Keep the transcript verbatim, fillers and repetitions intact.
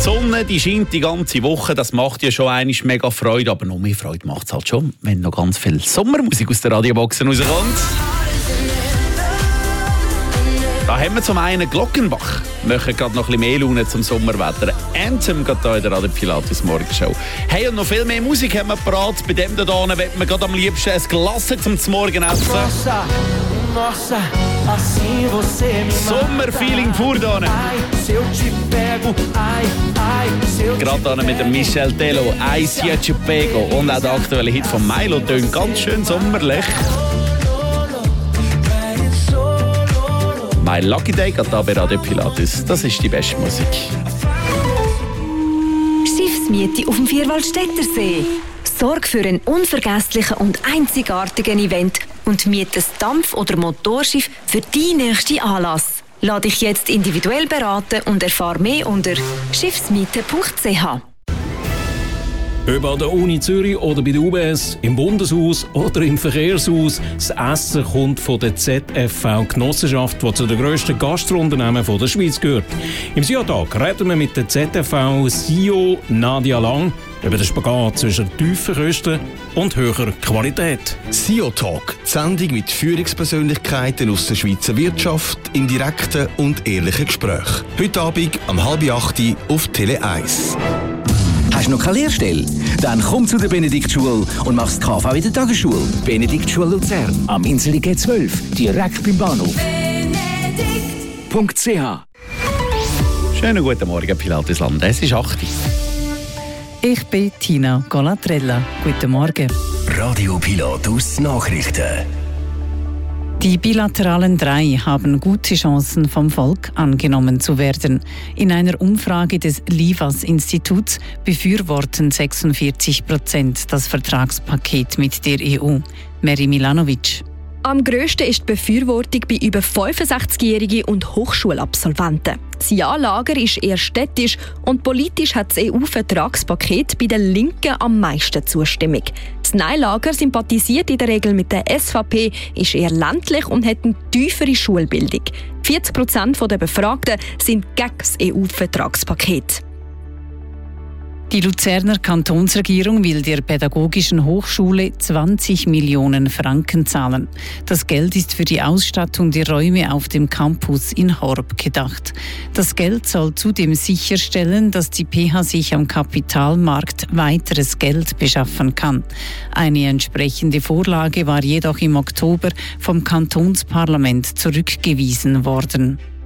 Sonne, die scheint die ganze Woche, das macht ja schon einmal mega Freude, aber noch mehr Freude macht es halt schon, wenn noch ganz viel Sommermusik aus der Radioboxen rauskommt. Da haben wir zum einen Glockenbach. Wir machen gerade noch ein bisschen mehr Laune zum Sommerwetter. Anthem geht hier in der Radio Pilatus Morgenshow. Hey, und noch viel mehr Musik haben wir parat. Bei dem da wollen wir gerade am liebsten ein Glas zum Morgenessen. Nossa, nossa, assim você me mata. Sommerfeeling pur da. Ai, se eu te pego, ai, ai, se eu te Gerade mit dem Michel Tello, «Ai, si io ci pego». Und auch der aktuelle Hit von Milo tönt ganz schön sommerlich. «My Lucky Day» geht hier bei Radio Pilatus. Das ist die beste Musik. Schiffsmiete auf dem Vierwaldstättersee. Sorg für einen unvergesslichen und einzigartigen Event und miete das Dampf- oder Motorschiff für deinen nächsten Anlass. Lass dich jetzt individuell beraten und erfahre mehr unter schiffsmiete punkt c h. Ob an der Uni Zürich oder bei der U B S, im Bundeshaus oder im Verkehrshaus, das Essen kommt von der Z F V-Genossenschaft, die zu den grössten Gastrounternehmen der Schweiz gehört. Im S I A-Tag reden wir mit der Z F V-C E O Nadia Lang über den Spagat zwischen tiefen Kosten und höherer Qualität. S I A-Talk, die Sendung mit Führungspersönlichkeiten aus der Schweizer Wirtschaft in direkten und ehrlichen Gesprächen. Heute Abend um halb acht auf Tele eins. Hast du noch keine Lehrstelle? Dann komm zu der Benediktschule und mach das K V in der Tagesschule. Benediktschule Luzern, am Inseli G zwölf, direkt beim Bahnhof. Benedikt punkt c h. Schönen guten Morgen, Pilatusland. Es ist acht Uhr. Ich bin Tina Colatrella. Guten Morgen. Radio Pilatus Nachrichten. Die bilateralen drei haben gute Chancen, vom Volk angenommen zu werden. In einer Umfrage des Livas-Instituts befürworten sechsundvierzig Prozent das Vertragspaket mit der E U. Meri Milanovic. Am grössten ist die Befürwortung bei über fünfundsechzigjährigen und Hochschulabsolventen. Das Ja-Lager ist eher städtisch und politisch hat das E U-Vertragspaket bei den Linken am meisten Zustimmung. Das Nein-Lager sympathisiert in der Regel mit der S V P, ist eher ländlich und hat eine tiefere Schulbildung. vierzig Prozent der Befragten sind gegen das E U-Vertragspaket. Die Luzerner Kantonsregierung will der Pädagogischen Hochschule zwanzig Millionen Franken zahlen. Das Geld ist für die Ausstattung der Räume auf dem Campus in Horb gedacht. Das Geld soll zudem sicherstellen, dass die P H sich am Kapitalmarkt weiteres Geld beschaffen kann. Eine entsprechende Vorlage war jedoch im Oktober vom Kantonsparlament zurückgewiesen worden.